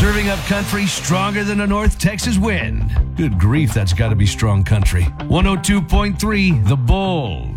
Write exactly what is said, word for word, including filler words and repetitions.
Serving up country stronger than a North Texas wind. Good grief, that's got to be strong country. one oh two point three The Bull.